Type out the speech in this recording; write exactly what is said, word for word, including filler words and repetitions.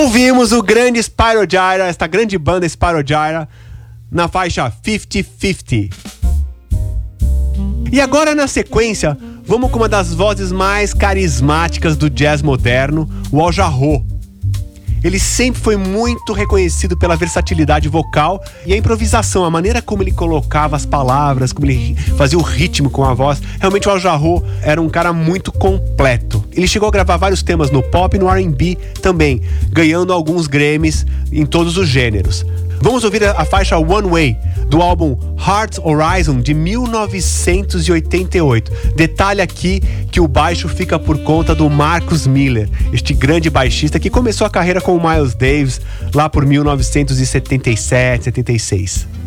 Ouvimos o grande Spyro Gyra, esta grande banda Spyro Gyra, na faixa cinquenta cinquenta. E agora, na sequência, vamos com uma das vozes mais carismáticas do jazz moderno, o Al Jarreau. Ele sempre foi muito reconhecido pela versatilidade vocal e a improvisação, a maneira como ele colocava as palavras, como ele fazia o ritmo com a voz. Realmente o Al Jarreau era um cara muito completo. Ele chegou a gravar vários temas no pop e no R and B também, ganhando alguns Grammys em todos os gêneros. Vamos ouvir a faixa One Way, do álbum Heart Horizon, de mil novecentos e oitenta e oito. Detalhe aqui que o baixo fica por conta do Marcus Miller, este grande baixista que começou a carreira com o Miles Davis lá por mil novecentos e setenta e sete, setenta e seis.